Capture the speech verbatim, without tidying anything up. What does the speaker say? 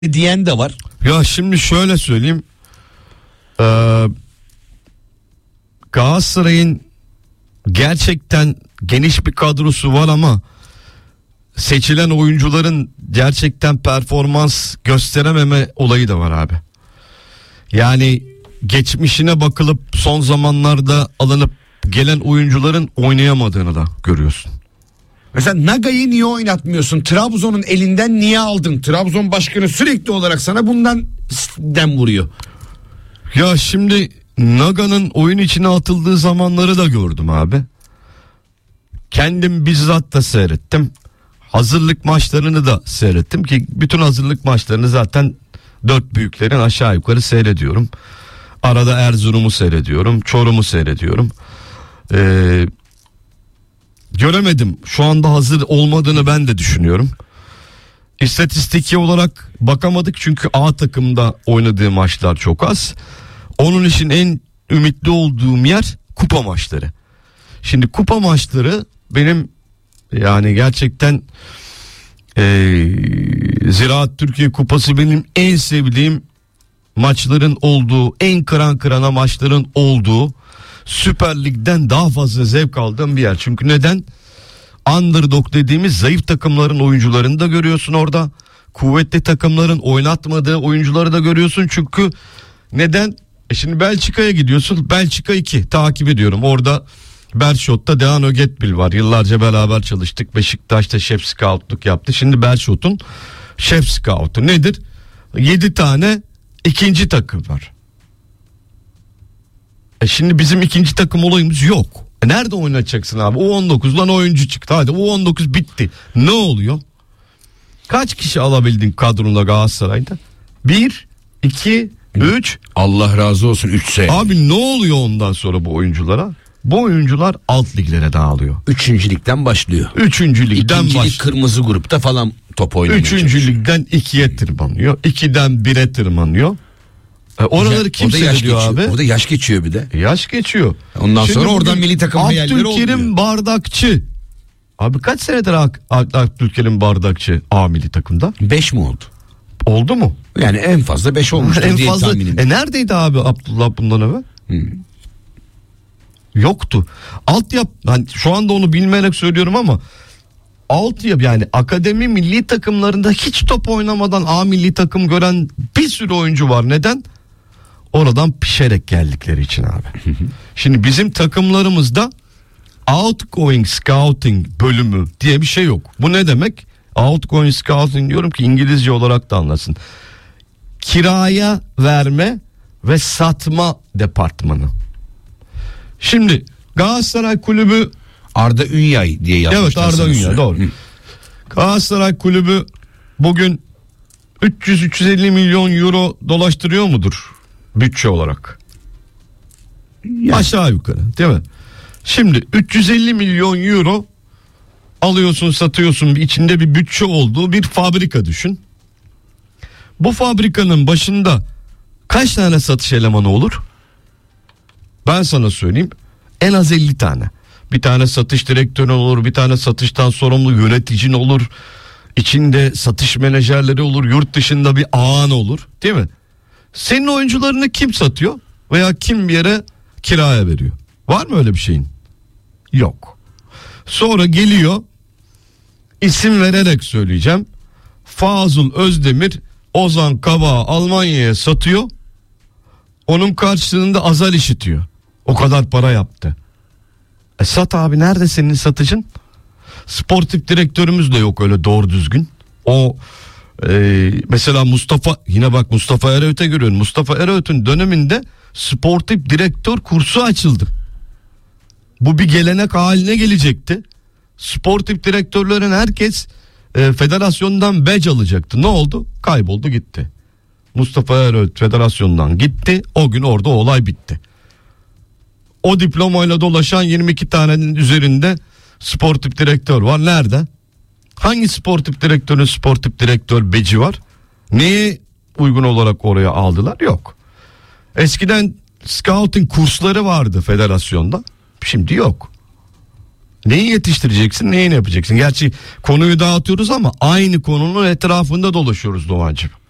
diyen de var. Ya şimdi şöyle söyleyeyim. Ee, Galatasaray'ın gerçekten geniş bir kadrosu var ama seçilen oyuncuların gerçekten performans gösterememe olayı da var abi. Yani geçmişine bakılıp son zamanlarda alınıp gelen oyuncuların oynayamadığını da görüyorsun. Mesela Naga'yı niye oynatmıyorsun? Trabzon'un elinden niye aldın? Trabzon başkanı sürekli olarak sana bundan dem vuruyor. Ya şimdi Naga'nın oyun içine atıldığı zamanları da gördüm abi. Kendim bizzat da seyrettim. Hazırlık maçlarını da seyrettim ki bütün hazırlık maçlarını zaten dört büyüklerin aşağı yukarı seyrediyorum. Arada Erzurum'u seyrediyorum, Çorum'u seyrediyorum. Ee, göremedim. Şu anda hazır olmadığını ben de düşünüyorum. İstatistiki olarak bakamadık çünkü A takımda oynadığı maçlar çok az. Onun için en ümitli olduğum yer kupa maçları. Şimdi kupa maçları benim yani gerçekten ee, Ziraat Türkiye Kupası benim en sevdiğim maçların olduğu, en kıran kırana maçların olduğu, Süper Lig'den daha fazla zevk aldığım bir yer. Çünkü neden? Underdog dediğimiz zayıf takımların oyuncularını da görüyorsun orada. Kuvvetli takımların oynatmadığı oyuncuları da görüyorsun. Çünkü neden? E şimdi Belçika'ya gidiyorsun. Belçika iki takip ediyorum. Orada Berşot'ta Dejan Ögetbil var. Yıllarca beraber çalıştık. Beşiktaş'ta şef scoutluk yaptı. Şimdi Berşot'un şef scoutu nedir? yedi tane ikinci takım var. E şimdi bizim ikinci takım olayımız yok. E nerede oynatacaksın abi? U on dokuzdan oyuncu çıktı. Hadi U on dokuz bitti. Ne oluyor? Kaç kişi alabildin kadronda Galatasaray'da? Bir, iki, üç. Allah razı olsun üç sene. Abi ne oluyor ondan sonra bu oyunculara? Bu oyuncular alt liglere dağılıyor. Üçüncü ligden başlıyor. Üçüncü ligden başlıyor. İkinci lig kırmızı grupta falan top oynamaya Üçüncü çalışıyor. ligden ikiye tırmanıyor. İkiden bire tırmanıyor. E oraları Ya, kim orada yaş seyrediyor geçiyor. abi? Orada yaş geçiyor bir de. Yaş geçiyor. Ondan Şimdi sonra oradan bugün milli takım hayalleri Abdülkerim olmuyor. Bardakçı. Abi kaç senedir Abdülkerim Bardakçı A milli takımda? Beş mi oldu? Oldu mu? Yani en fazla beş olmuştur en diye fazla. tahminim. E neredeydi abi Abdullah bundan evvel? Hmm. Yoktu. Altyap hani şu anda onu bilmeyerek söylüyorum ama altyap yani akademi milli takımlarında hiç top oynamadan A milli takım gören bir sürü oyuncu var. Neden? Oradan pişerek geldikleri için abi. Şimdi bizim takımlarımızda outgoing scouting bölümü diye bir şey yok. Bu ne demek? Outgoing scouting diyorum ki İngilizce olarak da anlasın. Kiraya verme ve satma departmanı. Şimdi Galatasaray Kulübü Arda Ünyay diye yazmışlar. Evet Arda Ünyay doğru. Hı. Galatasaray Kulübü bugün üç yüz üç yüz elli milyon euro dolaştırıyor mudur bütçe olarak? Yani. Aşağı yukarı değil mi? Şimdi üç yüz elli milyon euro alıyorsun satıyorsun, içinde bir bütçe olduğu bir fabrika düşün. Bu fabrikanın başında kaç tane satış elemanı olur? Ben sana söyleyeyim, en az elli tane. Bir tane satış direktörü olur, bir tane satıştan sorumlu yöneticin olur, içinde satış menajerleri olur, yurt dışında bir ağan olur, değil mi? Senin oyuncularını kim satıyor veya kim bir yere kiraya veriyor? Var mı öyle bir şeyin? Yok. Sonra geliyor, isim vererek söyleyeceğim, Fazıl Özdemir Ozan Kabak'ı Almanya'ya satıyor. Onun karşılığında azar işitiyor. O kadar para yaptı. E sat abi, nerede senin satıcın? Sportif direktörümüz de yok öyle doğru düzgün. O e, mesela Mustafa, yine bak Mustafa Ereğüt'e görüyorum. Mustafa Ereğüt'ün döneminde sportif direktör kursu açıldı. Bu bir gelenek haline gelecekti. Sportif direktörlerin herkes e, federasyondan badge alacaktı. Ne oldu? Kayboldu gitti. Mustafa Ereğüt federasyondan gitti. O gün orada olay bitti. O diplomayla dolaşan yirmi iki tanenin üzerinde sportif direktör var. Nerede? Hangi sportif direktörün sportif direktör beci var? Neye uygun olarak oraya aldılar? Yok. Eskiden scouting kursları vardı federasyonda. Şimdi yok. Neyi yetiştireceksin, neyi yapacaksın? Gerçi konuyu dağıtıyoruz ama aynı konunun etrafında dolaşıyoruz Doğancığım.